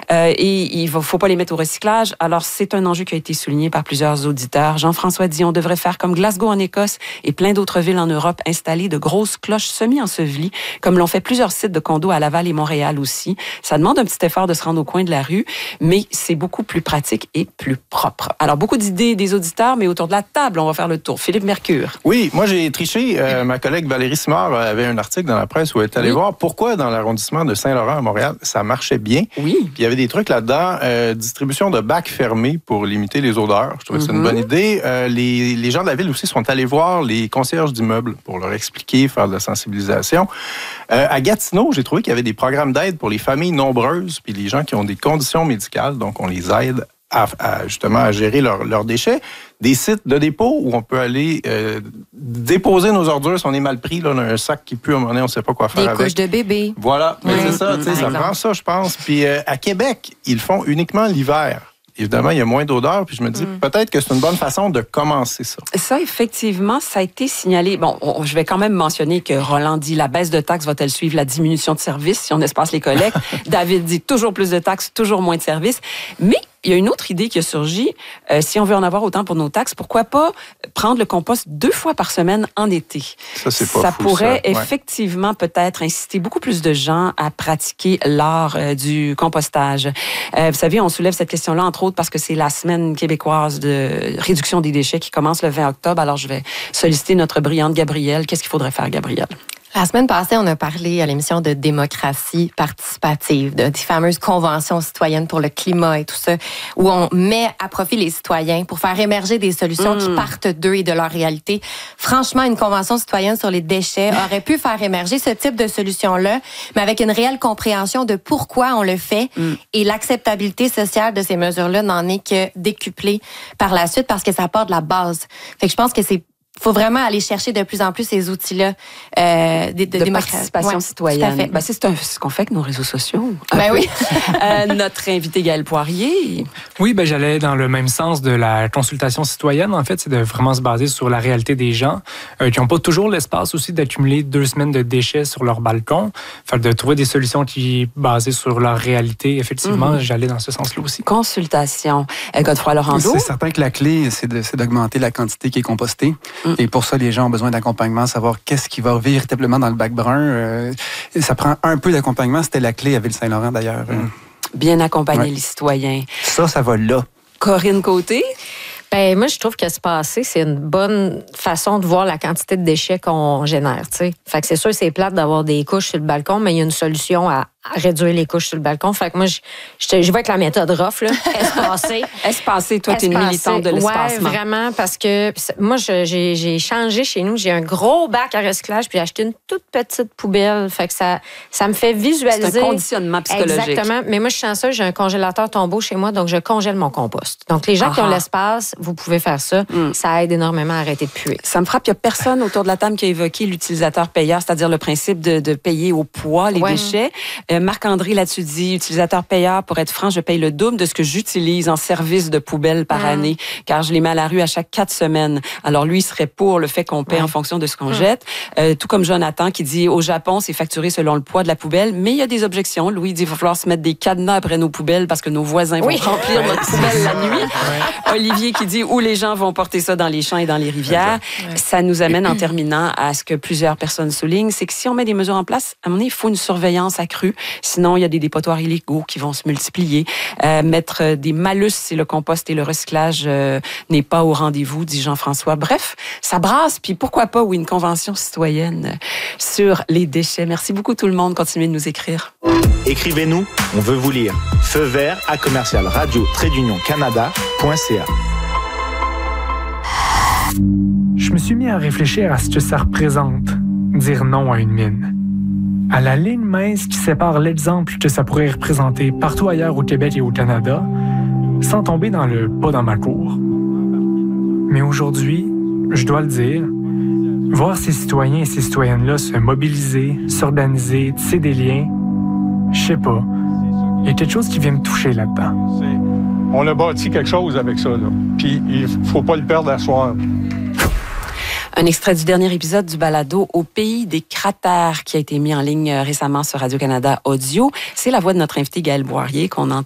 et il ne faut pas les mettre au recyclage. Alors, c'est un enjeu qui a été souligné par plusieurs auditeurs. Jean-François dit, on devrait faire comme Glasgow en Écosse et plein d'autres villes en Europe, installer de grosses cloches semi-ensevelies, comme l'ont fait plusieurs sites de condos à Laval et Montréal aussi. Ça demande un petit effort de se rendre au coin de la rue, mais c'est beaucoup plus pratique et plus propre. Alors, beaucoup d'idées des auditeurs, mais autour de la table, on va faire le tour. Philippe Mercure. Oui, moi j'ai triché. Ma collègue Valérie Simard avait un article dans la presse où elle est allée voir pourquoi dans l'arrondissement de Saint-Laurent à Montréal, ça marchait bien. Oui. Puis il y avait des trucs là-dedans, distribution de bacs fermés pour limiter les odeurs. Je trouvais que c'est une bonne idée. Les gens de la ville aussi sont allés voir les concierges d'immeubles pour leur expliquer, faire de la sensibilisation. À Gatineau, j'ai trouvé qu'il y avait des programmes d'aide pour les familles nombreuses puis les gens qui ont des conditions médicales. Donc, on les aide justement à gérer leurs déchets. Des sites de dépôt où on peut aller déposer nos ordures si on est mal pris. Là, on a un sac qui pue, à un moment donné, on ne sait pas quoi faire avec. Des couches de bébé. Voilà, mais c'est ça, ça prend ça, je pense. Puis à Québec, ils le font uniquement l'hiver. Évidemment, il y a moins d'odeur, puis je me dis peut-être que c'est une bonne façon de commencer ça. Ça, effectivement, ça a été signalé. Bon, je vais quand même mentionner que Roland dit la baisse de taxes va-t-elle suivre la diminution de services si on espace les collectes? David dit toujours plus de taxes, toujours moins de services. Mais il y a une autre idée qui a surgi. Si on veut en avoir autant pour nos taxes, pourquoi pas prendre le compost 2 fois par semaine en été? Ça, c'est pas ça fou, pourrait ça. effectivement peut-être inciter beaucoup plus de gens à pratiquer l'art du compostage. Vous savez, on soulève cette question-là, entre autres, parce que c'est la semaine québécoise de réduction des déchets qui commence le 20 octobre. Alors, je vais solliciter notre brillante Gabrielle. Qu'est-ce qu'il faudrait faire, Gabrielle? La semaine passée, on a parlé à l'émission de démocratie participative, des fameuses conventions citoyennes pour le climat et tout ça, où on met à profit les citoyens pour faire émerger des solutions qui partent d'eux et de leur réalité. Franchement, une convention citoyenne sur les déchets aurait pu faire émerger ce type de solution-là, mais avec une réelle compréhension de pourquoi on le fait et l'acceptabilité sociale de ces mesures-là n'en est que décuplée par la suite parce que ça part de la base. Fait que je pense que faut vraiment aller chercher de plus en plus ces outils-là de participation citoyenne. Ben, c'est ce qu'on fait avec nos réseaux sociaux. Ben oui. Notre invité Gaël Poirier. Oui, ben j'allais dans le même sens de la consultation citoyenne. En fait, c'est de vraiment se baser sur la réalité des gens qui n'ont pas toujours l'espace aussi d'accumuler 2 semaines de déchets sur leur balcon. Fait de trouver des solutions qui basées sur leur réalité. Effectivement, j'allais dans ce sens-là aussi. Consultation. Godefroy Laurando. C'est certain que la clé, c'est d'augmenter la quantité qui est compostée. Et pour ça, les gens ont besoin d'accompagnement, savoir qu'est-ce qui va véritablement dans le bac brun. Ça prend un peu d'accompagnement. C'était la clé à Ville-Saint-Laurent, d'ailleurs. Bien accompagner les citoyens. Ça va là. Corinne Côté. Ben moi, je trouve que se passer, c'est une bonne façon de voir la quantité de déchets qu'on génère. T'sais. Fait que c'est sûr, c'est plate d'avoir des couches sur le balcon, mais il y a une solution à réduire les couches sur le balcon. Fait que moi, je vais avec la méthode rough, là. Espacer. Espacer, toi, t'es une militante de l'espacement. Oui, vraiment, parce que moi, j'ai changé chez nous. J'ai un gros bac à recyclage, puis j'ai acheté une toute petite poubelle. Fait que ça me fait visualiser. C'est un conditionnement psychologique. Exactement. Mais moi, je suis chanceuse, j'ai un congélateur tombeau chez moi, donc je congèle mon compost. Donc, les gens qui ont l'espace, vous pouvez faire ça. Ça aide énormément à arrêter de puer. Ça me frappe, il n'y a personne autour de la table qui a évoqué l'utilisateur-payeur, c'est-à-dire le principe de payer au poids les déchets. Marc-André là-dessus dit, utilisateur-payeur, pour être franc, je paye le double de ce que j'utilise en service de poubelle par année, car je les mets à la rue à chaque 4 semaines. Alors lui, il serait pour le fait qu'on paie en fonction de ce qu'on jette. Tout comme Jonathan qui dit, au Japon, c'est facturé selon le poids de la poubelle, mais il y a des objections. Louis dit, il va falloir se mettre des cadenas après nos poubelles parce que nos voisins vont remplir notre poubelle la nuit. Olivier qui dit, où les gens vont porter ça dans les champs et dans les rivières. Ça nous amène en terminant à ce que plusieurs personnes soulignent, c'est que si on met des mesures en place, à un moment donné, il faut une surveillance accrue. Sinon, il y a des dépotoirs illégaux qui vont se multiplier. Mettre des malus si le compost et le recyclage n'est pas au rendez-vous, dit Jean-François. Bref, ça brasse, puis pourquoi pas, une convention citoyenne sur les déchets. Merci beaucoup tout le monde. Continuez de nous écrire. Écrivez-nous, on veut vous lire. Feu vert à commercial radio-canada.ca. Je me suis mis à réfléchir à ce que ça représente, dire non à une mine. À la ligne mince qui sépare l'exemple que ça pourrait représenter partout ailleurs au Québec et au Canada, sans tomber dans le « pas dans ma cour ». Mais aujourd'hui, je dois le dire, voir ces citoyens et ces citoyennes-là se mobiliser, s'organiser, tisser des liens, je sais pas, il y a quelque chose qui vient me toucher là-dedans. On a bâti quelque chose avec ça, là. Puis il faut pas le perdre à soir. Un extrait du dernier épisode du balado Au pays des cratères qui a été mis en ligne récemment sur Radio-Canada Audio. C'est la voix de notre invité Gaël Poirier qu'on entend.